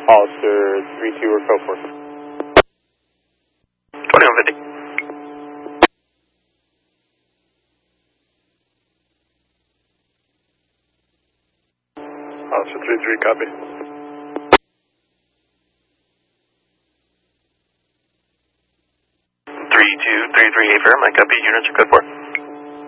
Hollister 3-2 or code 4. 2150. Hollister 3-3, copy. 3233 affirm, I copy, units are code 4.